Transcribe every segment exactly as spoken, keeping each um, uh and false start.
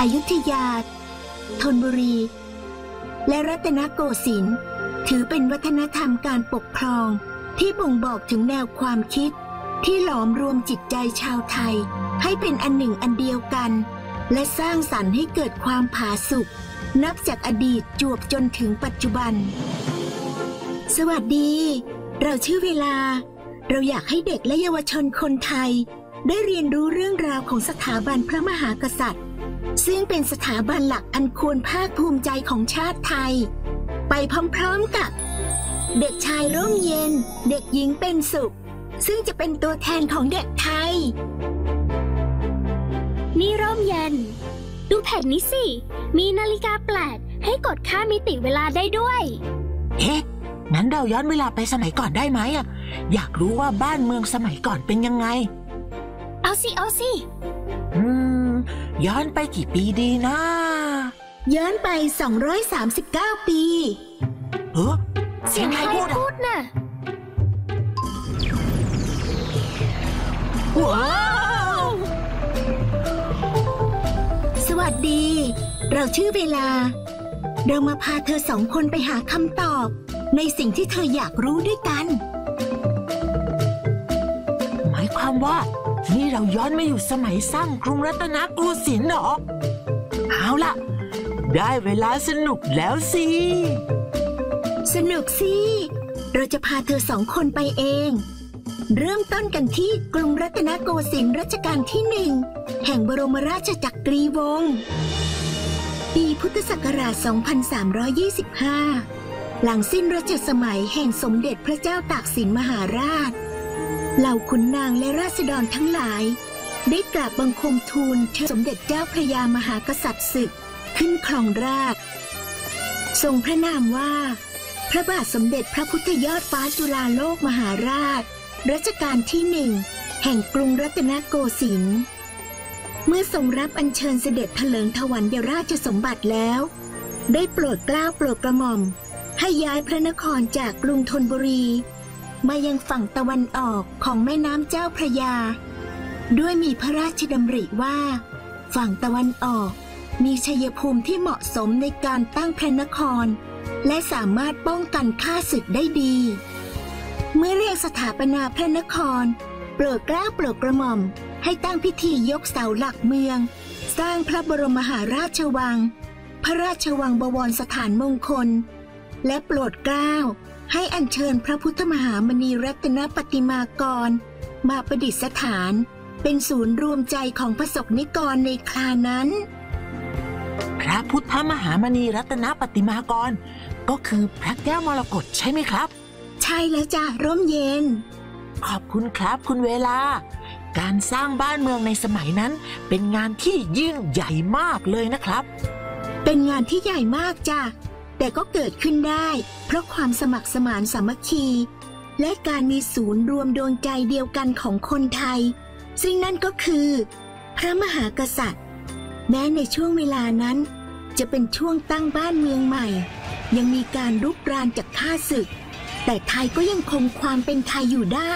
อยุธยาธนบุรีและรัตนโกสินทร์ถือเป็นวัฒนธรรมการปกครองที่บ่งบอกถึงแนวความคิดที่หลอมรวมจิตใจชาวไทยให้เป็นอันหนึ่งอันเดียวกันและสร้างสรรค์ให้เกิดความผาสุกนับจากอดีตจวบจนถึงปัจจุบันสวัสดีเราชื่อเวลาเราอยากให้เด็กและเยาวชนคนไทยได้เรียนรู้เรื่องราวของสถาบันพระมหากษัตริย์ซึ่งเป็นสถาบันหลักอันควรภาคภูมิใจของชาติไทยไปพร้อมๆกับเด็กชายร่มเย็นเด็กหญิงเป็นสุขซึ่งจะเป็นตัวแทนของเด็กไทยนี่ร่มเย็นดูแผ่นนี้สิมีนาฬิกาแปลกให้กดค่ามิติเวลาได้ด้วยเอ๊ะงั้นเราย้อนเวลาไปสมัยก่อนได้ไหมอ่ะอยากรู้ว่าบ้านเมืองสมัยก่อนเป็นยังไงเอาสิเอาสิอืมย้อนไปกี่ปีดีนะย้อนไปสองร้อยสามสิบเก้าปีเฮ้อเสียงใครพูดน่ะว้าวสวัสดีเราชื่อเวลาเรามาพาเธอสองคนไปหาคำตอบในสิ่งที่เธออยากรู้ด้วยกันหมายความว่านี่เราย้อนมาอยู่สมัยสร้างกรุงรัตนโกสินทร์เหรอเอาล่ะได้เวลาสนุกแล้วสิสนุกสิเราจะพาเธอสองคนไปเองเริ่มต้นกันที่กรุงรัตนโกสินทร์รัชกาลที่หนึ่งแห่งบรมราชจักรีวงศ์ปีพุทธศักราช สองพันสามร้อยยี่สิบห้า หลังสิ้นรัชสมัยแห่งสมเด็จพระเจ้าตากสินมหาราชเหล่าขุนนางและราษฎรทั้งหลายได้กราบบังคมทูลเชิญสมเด็จเจ้าพระยามหากษัตริย์ศึกขึ้นครองราชย์ทรงพระนามว่าพระบาทสมเด็จพระพุทธยอดฟ้าจุฬาโลกมหาราชรัชกาลที่หนึ่งแห่งกรุงรัตนโกสินทร์เมื่อทรงรับอัญเชิญเสด็จเถลิงถวัลยราชสมบัติแล้วได้โปรดเกล้าโปรดกระหม่อมให้ย้ายพระนครจากกรุงธนบุรีมายังฝั่งตะวันออกของแม่น้ำเจ้าพระยาด้วยมีพระราชดำริว่าฝั่งตะวันออกมีชัยภูมิที่เหมาะสมในการตั้งพระนครและสามารถป้องกันข้าศึกได้ดีเมื่อเรียกสถาปนาพระนครโปรดเกล้าโปรดกระหม่อมให้ตั้งพิธียกเสาหลักเมืองสร้างพระบรมมหาราชวังพระราชวังบวรสถานมงคลและโปรดเกล้าให้อัญเชิญพระพุทธมหามณีรัตนปฏิมากรมาประดิษฐานเป็นศูนย์รวมใจของประสบนิกรในครานั้นพระพุทธมหามณีรัตนปฏิมากรก็คือพระแก้วมรกตใช่ไหมครับใช่แล้วจ้ะร่มเย็นขอบคุณครับคุณเวลาการสร้างบ้านเมืองในสมัยนั้นเป็นงานที่ยิ่งใหญ่มากเลยนะครับเป็นงานที่ใหญ่มากจ้ะแต่ก็เกิดขึ้นได้เพราะความสมัครสมานสามัคคีและการมีศูนย์รวมดวงใจเดียวกันของคนไทยซึ่งนั่นก็คือพระมหากษัตริย์แม้ในช่วงเวลานั้นจะเป็นช่วงตั้งบ้านเมืองใหม่ยังมีการรุกรานจากข้าศึกแต่ไทยก็ยังคงความเป็นไทยอยู่ได้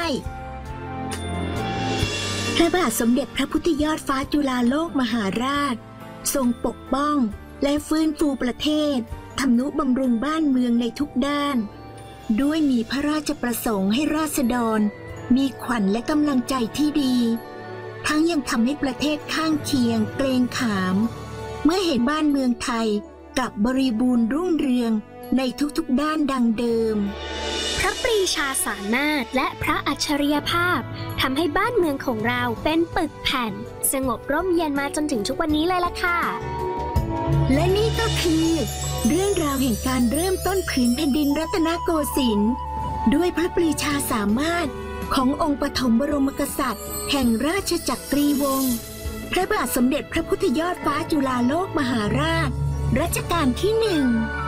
พระบาทสมเด็จพระพุทธยอดฟ้าจุฬาโลกมหาราชทรงปกป้องและฟื้นฟูประเทศทำนุบำรุงบ้านเมืองในทุกด้านด้วยมีพระราชประสงค์ให้ราษฎรมีขวัญและกำลังใจที่ดีทั้งยังทำให้ประเทศข้างเคียงเกรงขามเมื่อเห็นบ้านเมืองไทยกลับบริบูรณ์รุ่งเรืองในทุกๆด้านดังเดิมพระปรีชาสามารถและพระอัจฉริยภาพทำให้บ้านเมืองของเราเป็นปึกแผ่นสงบร่มเย็นมาจนถึงทุกวันนี้เลยล่ะค่ะและนี่ก็คือเรื่องราวแห่งการเริ่มต้นผืนแผ่นดินรัตนโกสินทร์ด้วยพระปรีชาสามารถขององค์ปฐมบรมกษัตริย์แห่งราชจักรีวงศ์พระบาทสมเด็จพระพุทธยอดฟ้าจุฬาโลกมหาราชรัชกาลที่หนึ่ง